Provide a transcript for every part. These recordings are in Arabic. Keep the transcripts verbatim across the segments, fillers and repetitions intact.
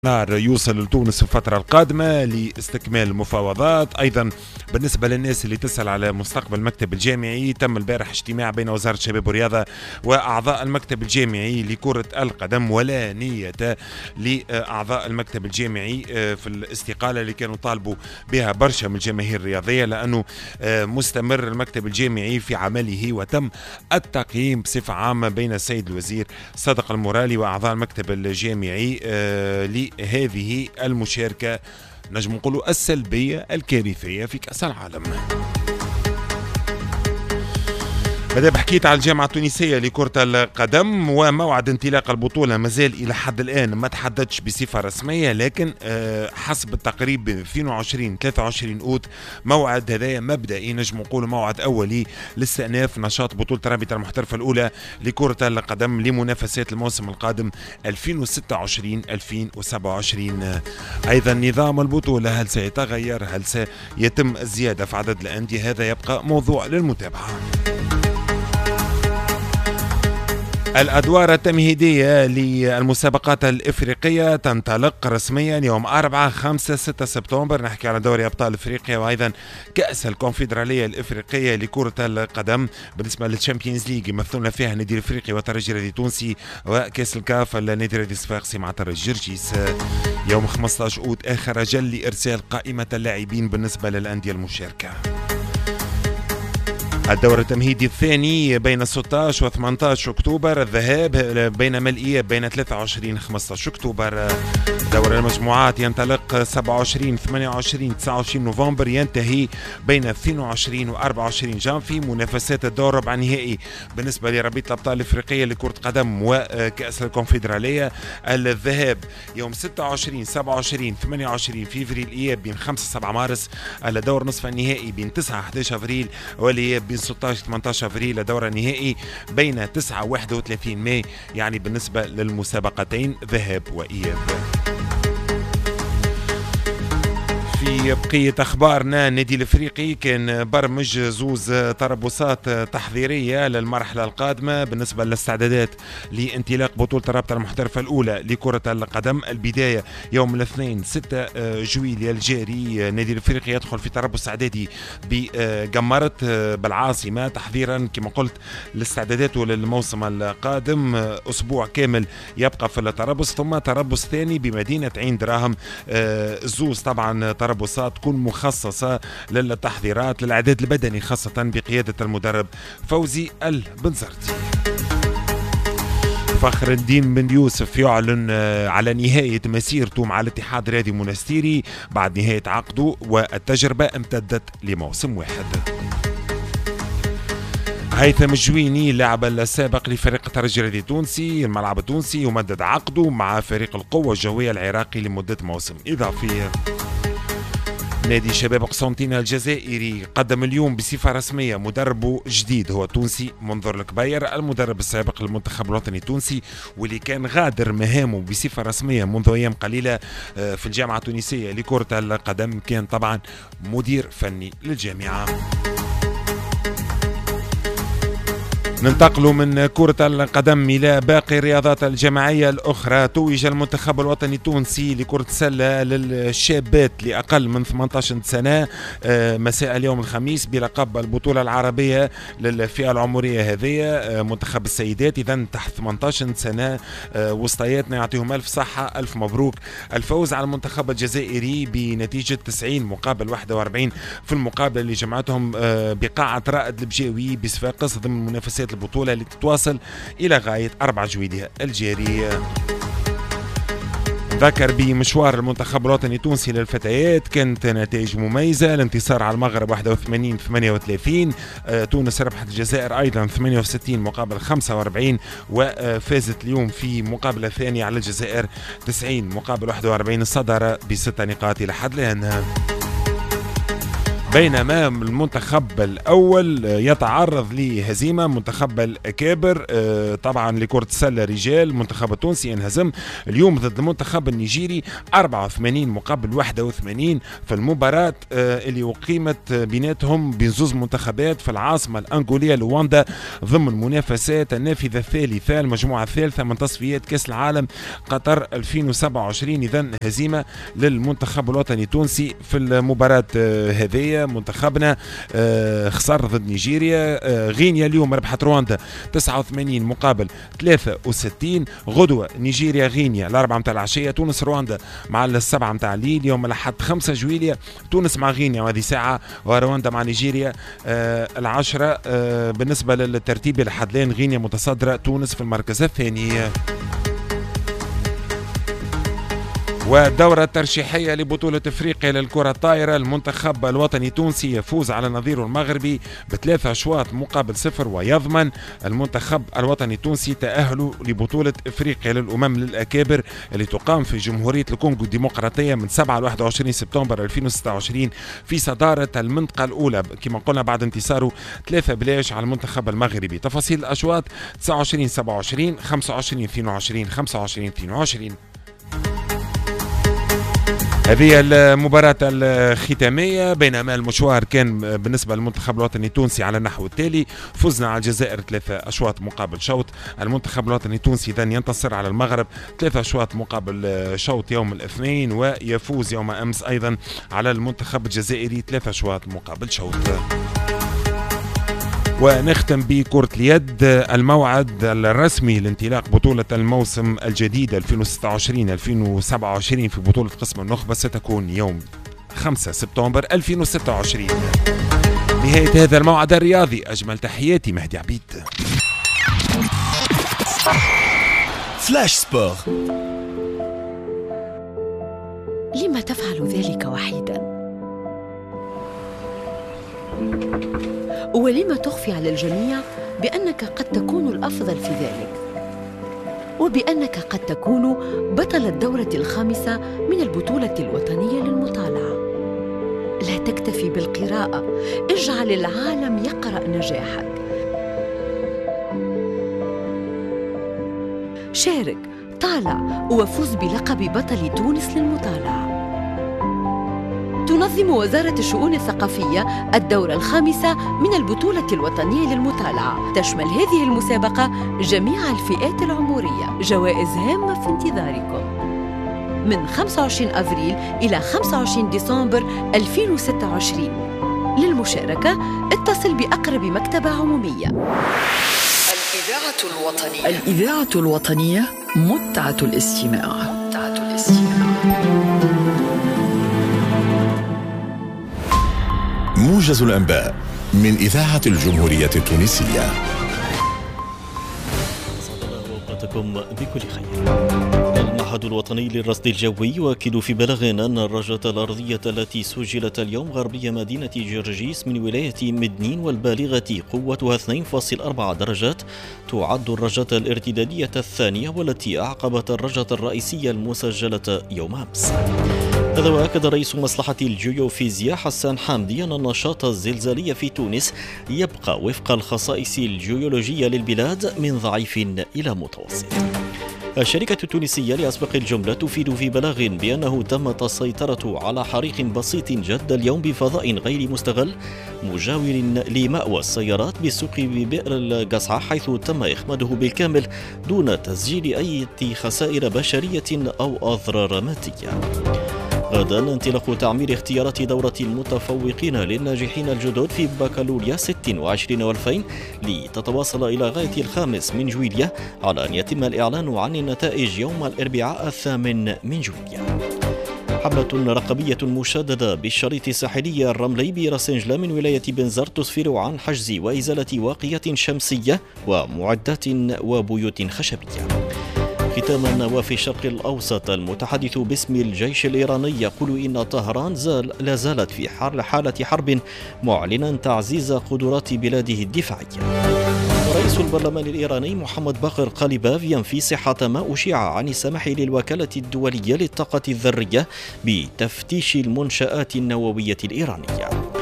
نار يوصل لتونس في الفترة القادمة لاستكمال المفاوضات. أيضا بالنسبة للناس اللي تسأل على مستقبل المكتب الجامعي، تم البارح اجتماع بين وزارة الشباب والرياضة وأعضاء المكتب الجامعي لكرة القدم، ولا نية لأعضاء المكتب الجامعي في الاستقالة اللي كانوا طالبوا بها برشا من الجماهير الرياضية، لأنه مستمر المكتب الجامعي في عمله، وتم التقييم بصفة عامة بين السيد الوزير صادق المرالي وأعضاء المكتب الجامعي هذه المشاركة نجم نقولوا السلبية الكارثية في كأس العالم. ماذا بحكيت على الجامعة التونسية لكرة القدم، وموعد انطلاق البطولة مازال إلى حد الآن ما تحددش بصفة رسمية، لكن حسب التقريب اثنين وعشرين ثلاثة وعشرين أوت موعد هذا مبدئي، نجم نقول موعد أولي لاستئناف نشاط بطولة الرابطة المحترفة الأولى لكرة القدم لمنافسات الموسم القادم ألفين وستة وعشرين ألفين وسبعة وعشرين. أيضا نظام البطولة هل سيتغير؟ هل سيتم الزيادة في عدد الأندية؟ هذا يبقى موضوع للمتابعة. الأدوار التمهيدية للمسابقات الإفريقية تنطلق رسميا يوم أربعة خمسة ستة سبتمبر. نحكي على دوري أبطال إفريقيا وأيضا كأس الكونفدرالية الإفريقية لكرة القدم. بالنسبة للتشامبيونز ليج يمثلنا فيها النادي الإفريقي والترجي الرياضي التونسي، وكأس الكاف النادي الرياضي الصفاقسي مع ترجي جرجيس. يوم خمسة عشر أوت آخر أجل لإرسال قائمة اللاعبين بالنسبة للأندية المشاركة. الدور التمهيدي الثاني بين ستة عشر و ثمانية عشر أكتوبر، الذهاب، بينما الإياب بين ثلاثة وعشرين و خمسة عشر أكتوبر. دور المجموعات ينطلق سبعة وعشرين ثمانية وعشرين تسعة وعشرين نوفمبر، ينتهي بين اثنين وعشرين و أربعة وعشرين جانفي. منافسات الدور ربع نهائي بالنسبة لرابطة الأبطال الإفريقية لكرة قدم وكأس الكونفدرالية. الذهاب يوم ستة وعشرين سبعة وعشرين ثمانية وعشرين فيفري، الإياب بين خمسة سبعة مارس. الدور نصف النهائي بين تسعة أحد عشر أبريل، والإياب بين ستة عشر ثمانية عشر أبريل. الدور النهائي بين تسعة و واحد وثلاثين ماي، يعني بالنسبة للمسابقتين ذهاب وإياب. في بقية أخبارنا، النادي الإفريقي كان برمج زوز تربصات تحضيرية للمرحلة القادمة بالنسبة للاستعدادات لانطلاق بطولة الرابطة المحترفة الأولى لكرة القدم. البداية يوم الاثنين ستة جويلية الجاري، النادي الإفريقي يدخل في تربص إعدادي بجمرة بالعاصمة تحضيرا كما قلت لاستعداداته للموسم القادم. أسبوع كامل يبقى في التربص، ثم تربص ثاني بمدينة عين دراهم. الزوز طبعا تربصات تكون مخصصة للتحضيرات للإعداد البدني، خاصة بقيادة المدرب فوزي البنزرتي. فخر الدين بن يوسف يعلن على نهاية مسيرته مع الاتحاد الرياضي المنستيري بعد نهاية عقده، والتجربة امتدت لموسم واحد. هيثم الجويني اللاعب السابق لفريق الترجي الرياضي التونسي الملعب التونسي يمدد عقده مع فريق القوة الجوية العراقي لمدة موسم إضافي. نادي شباب قسنطينة الجزائري قدم اليوم بصفة رسمية مدربه جديد، هو تونسي منظور الكبير، المدرب السابق للمنتخب الوطني التونسي، واللي كان غادر مهامه بصفة رسمية منذ أيام قليلة في الجامعة التونسية لكرة القدم، كان طبعا مدير فني للجامعة. ننتقل من كرة القدم إلى باقي الرياضات الجماعية الأخرى. توج المنتخب الوطني التونسي لكرة السلة للشابات لأقل من ثمانية عشر سنة مساء اليوم الخميس بلقب البطولة العربية للفئة العمرية هذه، منتخب السيدات إذن تحت ثمانية عشر سنة. وسطياتنا يعطيهم ألف صحة، ألف مبروك. الفوز على المنتخب الجزائري بنتيجة تسعين مقابل واحد وأربعين في المقابلة اللي جمعتهم بقاعة رائد البجاوي بصفاقس ضمن منافسات البطولة اللي تتواصل إلى غاية أربعة جويلية الجاري. ذكر بمشوار المنتخب الوطني التونسي للفتيات كانت نتائج مميزة، الانتصار على المغرب واحد وثمانين ثمانية وثلاثين، تونس ربحت الجزائر أيضا ثمانية وستين مقابل خمسة وأربعين، وفازت اليوم في مقابلة ثانية على الجزائر تسعين مقابل واحد وأربعين، الصدارة بست نقاط إلى حد الآن. بينما المنتخب الأول يتعرض لهزيمة منتخب الأكابر طبعا لكرة السلة رجال. المنتخب التونسي انهزم اليوم ضد المنتخب النيجيري أربعة وثمانين مقابل واحد وثمانين في المباراة اللي أقيمت بيناتهم بين زوز منتخبات في العاصمة الأنغولية لواندا ضمن المنافسات النافذة الثالثة المجموعة الثالثة من تصفيات كأس العالم قطر ألفين وسبعة وعشرين. إذن هزيمة للمنتخب الوطني التونسي في المباراة هذه. منتخبنا خسر ضد نيجيريا. غينيا اليوم ربحت رواندا تسعة وثمانين مقابل ثلاثة وستين. غدوة نيجيريا غينيا الأربعة متاع العشية. تونس رواندا مع السبعة متاع الليل. يوم الأحد خمسة جويلية تونس مع غينيا وهذه ساعة، ورواندا مع نيجيريا العشرة. بالنسبة للترتيب لحد الآن غينيا متصدرة، تونس في المركز الثاني. والدورة الترشيحية لبطولة افريقيا للكرة الطائرة، المنتخب الوطني التونسي يفوز على نظيره المغربي بثلاثة اشواط مقابل صفر، ويضمن المنتخب الوطني التونسي تأهله لبطولة افريقيا للأمم للأكابر اللي تقام في جمهورية الكونغو الديمقراطية من سبعة ل واحد وعشرين سبتمبر ألفين وستة وعشرين في صدارة المنطقة الأولى كما قلنا بعد انتصاره ثلاثة بلاش على المنتخب المغربي. تفاصيل الأشواط تسعة وعشرين سبعة وعشرين خمسة وعشرين اثنين وعشرين خمسة وعشرين اثنين وعشرين. هذه المباراة الختامية. بينما المشوار كان بالنسبة للمنتخب الوطني التونسي على النحو التالي: فزنا على الجزائر ثلاثة أشواط مقابل شوط. المنتخب الوطني التونسي إذن ينتصر على المغرب ثلاثة أشواط مقابل شوط يوم الاثنين، ويفوز يوم أمس أيضا على المنتخب الجزائري ثلاثة أشواط مقابل شوط. ونختم بكرة اليد. الموعد الرسمي لانطلاق بطولة الموسم الجديد ألفين وستة وعشرين ألفين وسبعة وعشرين في بطولة قسم النخبة ستكون يوم خمسة سبتمبر ألفين وستة وعشرين. نهاية هذا الموعد الرياضي، أجمل تحياتي مهدي عبيد. فلاش سبور. لما تفعل ذلك وحيدا؟ ولما تخفي على الجميع بأنك قد تكون الأفضل في ذلك، وبأنك قد تكون بطل الدورة الخامسة من البطولة الوطنية للمطالعة؟ لا تكتفي بالقراءة، اجعل العالم يقرأ نجاحك. شارك، طالع، وفوز بلقب بطل تونس للمطالعة. تنظم وزارة الشؤون الثقافية الدورة الخامسة من البطولة الوطنية للمطالعة. تشمل هذه المسابقة جميع الفئات العمرية. جوائز هامة في انتظاركم من خمسة وعشرين أفريل إلى خمسة وعشرين ديسمبر ألفين وستة وعشرين. للمشاركة اتصل بأقرب مكتبة عمومية. الإذاعة الوطنية. الإذاعة الوطنية متعة الاستماع. متعة الاستماع. موجز الأنباء من إذاعة الجمهورية التونسية. صدر أوقاتكم بكل خير. المعهد الوطني للرصد الجوي يؤكد في بلاغ أن الرجة الأرضية التي سجلت اليوم غربية مدينة جرجيس من ولاية مدنين والبالغة قوتها اثنين فاصلة أربعة درجات تعد الرجة الارتدادية الثانية والتي أعقبت الرجة الرئيسية المسجلة يوم أمس. هذا وأكد رئيس مصلحة الجيوفيزياء حسان حامدي أن النشاط الزلزالي في تونس يبقى وفق الخصائص الجيولوجية للبلاد من ضعيف إلى متوسط. الشركة التونسية لأسواق الجملة تفيد في بلاغ بأنه تمت السيطرة على حريق بسيط جد اليوم بفضاء غير مستغل مجاور لمأوى السيارات بالسوق ببئر القصعة، حيث تم إخماده بالكامل دون تسجيل أي خسائر بشرية أو أضرار مادية. غدا انطلاق تعمير اختيارات دورة المتفوقين للناجحين الجدد في بكالوريا ستة وعشرين والفين لتتواصل إلى غاية الخامس من جويلية، على أن يتم الإعلان عن النتائج يوم الأربعاء الثامن من جويلية. حملة رقابية مشددة بالشريط الساحلي الرملي براسنجلة من ولاية بنزر تسفر عن حجز وإزالة واقية شمسية ومعدات وبيوت خشبية. ختاما، وفي الشرق الأوسط المتحدث باسم الجيش الإيراني يقول إن طهران زال لا زالت في حالة حرب، معلنا تعزيز قدرات بلاده الدفاعية. رئيس البرلمان الإيراني محمد باقر قاليباف ينفي صحة ما أشيع عن السماح للوكالة الدولية للطاقة الذرية بتفتيش المنشآت النووية الإيرانية.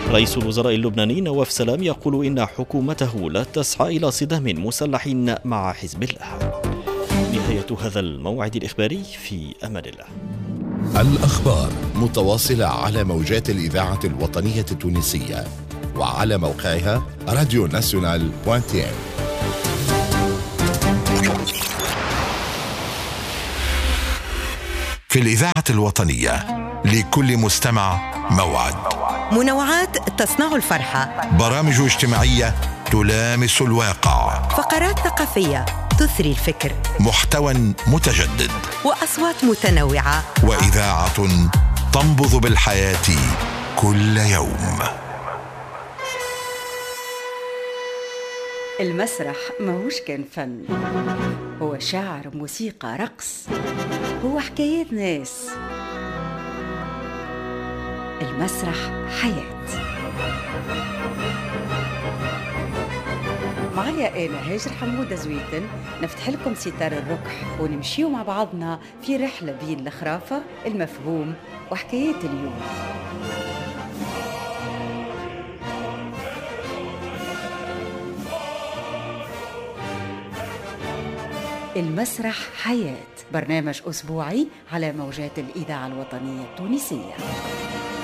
رئيس الوزراء اللبناني نواف سلام يقول إن حكومته لا تسعى إلى صدام مسلح مع حزب الله. نهاية هذا الموعد الإخباري، في أمان الله. الأخبار متواصلة على موجات الإذاعة الوطنية التونسية وعلى موقعها راديو ناسيونال دوت تي إم. في الإذاعة الوطنية لكل مستمع موعد. منوعات تصنع الفرحة، برامج اجتماعية تلامس الواقع، فقرات ثقافية تثري الفكر، محتوى متجدد، وأصوات متنوعة، وإذاعة تنبض بالحياة كل يوم. المسرح ماهوش كان فن، هو شعر، موسيقى، رقص، هو حكايات ناس. المسرح حياة. معايا أنا هاجر حمودة زويتن نفتح لكم ستار الركح ونمشيو مع بعضنا في رحلة بين الخرافة، المفهوم، وحكايات اليوم. المسرح حياة، برنامج أسبوعي على موجات الإذاعة الوطنية التونسية.